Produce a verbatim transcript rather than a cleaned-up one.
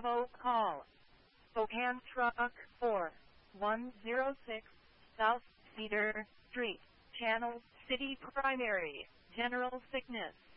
Bravo call. Spokane Truck four one zero six, South Cedar Street, Channel City Primary, General Sickness.